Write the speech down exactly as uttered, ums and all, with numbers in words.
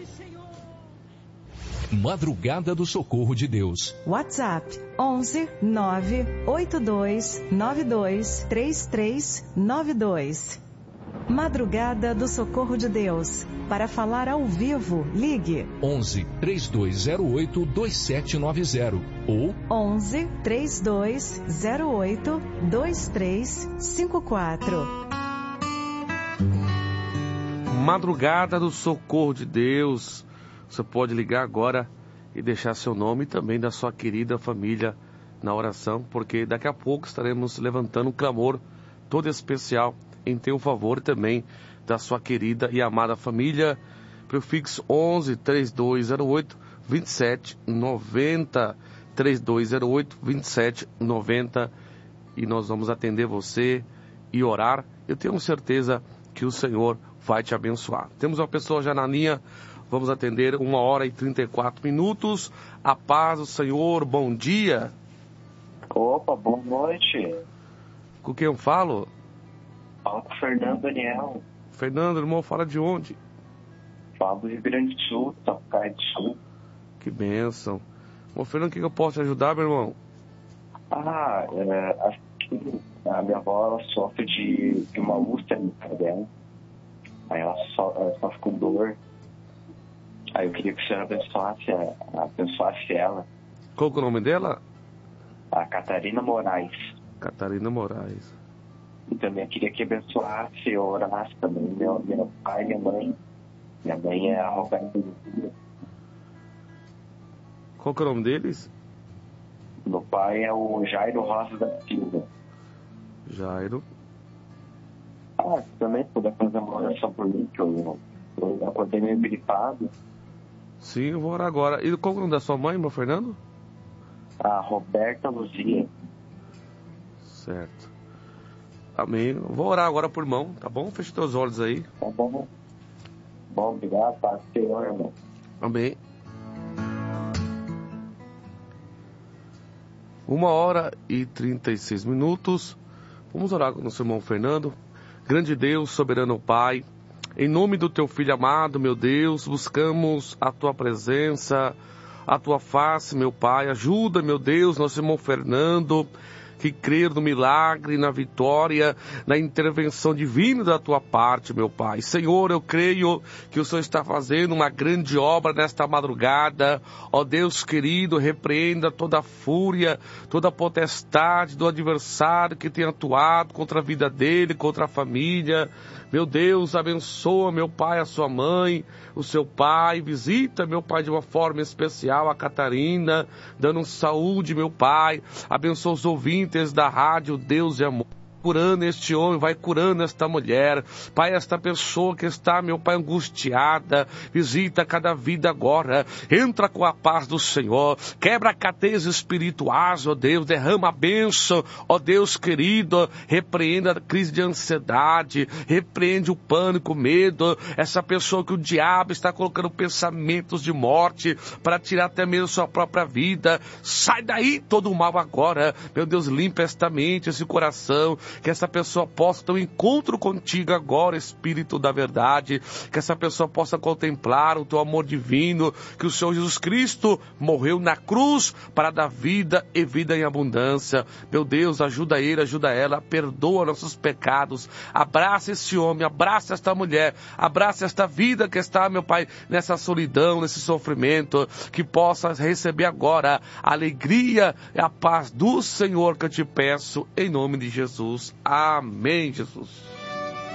Madrugada do Socorro de Deus. WhatsApp onze nove oito dois nove dois três três nove dois. Madrugada do Socorro de Deus. Para falar ao vivo, ligue onze três dois zero oito dois sete nove zero ou onze três dois zero oito dois três cinco quatro. Madrugada do Socorro de Deus. Você pode ligar agora e deixar seu nome e também da sua querida família na oração, porque daqui a pouco estaremos levantando um clamor todo especial em teu favor e também da sua querida e amada família. Prefixo onze três dois zero oito dois sete nove zero, três dois zero oito dois sete nove zero, e nós vamos atender você e orar. Eu tenho certeza que o Senhor vai te abençoar. Temos uma pessoa já na linha. Vamos atender uma hora e trinta e quatro minutos. A paz do Senhor, bom dia. Opa, boa noite. Com quem eu falo? Fala com o Fernando Daniel. Fernando, irmão, fala de onde? Fala do Rio Grande do Sul, Sapucaí do Sul. Que bênção. Ô, Fernando, o que eu posso te ajudar, meu irmão? Ah, é, acho que a minha avó ela sofre de, de uma úlcera no pé dela. Aí ela, so, ela sofre com dor. Aí eu queria que o senhor abençoasse, abençoasse ela. Qual que é o nome dela? A Catarina Moraes. Catarina Moraes. E também eu queria que abençoasse e orasse também meu, meu pai e minha mãe. Minha mãe é a Roberta. Qual que é o nome deles? Meu pai é o Jairo Rosa da Silva. Jairo. Ah, se também puder fazer uma oração por mim, que eu, eu acordei meio gripado. Sim, eu vou orar agora. E qual é o nome da sua mãe, meu Fernando? A Roberta Luzia. Certo. Amém. Eu vou orar agora por irmão, tá bom? Feche teus olhos aí. Tá bom. Bom, obrigado, Pai do Senhor, irmão. Amém. Uma hora e trinta e seis minutos. Vamos orar com o nosso irmão Fernando. Grande Deus, soberano Pai, em nome do teu Filho amado, meu Deus, buscamos a tua presença, a tua face, meu Pai. Ajuda, meu Deus, nosso irmão Fernando, que crer no milagre, na vitória, na intervenção divina da tua parte, meu Pai. Senhor, eu creio que o Senhor está fazendo uma grande obra nesta madrugada. Ó Deus querido, repreenda toda a fúria, toda a potestade do adversário que tem atuado contra a vida dele, contra a família. Meu Deus, abençoa, meu Pai, a sua mãe, o seu pai. Visita, meu Pai, de uma forma especial a Catarina, dando saúde, meu Pai. Abençoa os ouvintes da rádio Deus e Amor. Curando este homem, vai curando esta mulher. Pai, esta pessoa que está, meu Pai, angustiada, visita cada vida agora. Entra com a paz do Senhor. Quebra cadeias espirituais, ó Deus. Derrama a bênção, ó Deus querido. Repreenda a crise de ansiedade. Repreende o pânico, o medo. Essa pessoa que o diabo está colocando pensamentos de morte para tirar até mesmo sua própria vida. Sai daí todo o mal agora. Meu Deus, limpa esta mente, esse coração. Que essa pessoa possa ter um encontro contigo agora, Espírito da verdade. Que essa pessoa possa contemplar o teu amor divino. Que o Senhor Jesus Cristo morreu na cruz para dar vida e vida em abundância. Meu Deus, ajuda ele, ajuda ela. Perdoa nossos pecados. Abraça esse homem, abraça esta mulher. Abraça esta vida que está, meu Pai, nessa solidão, nesse sofrimento. Que possa receber agora a alegria e a paz do Senhor que eu te peço, em nome de Jesus. Amém, Jesus.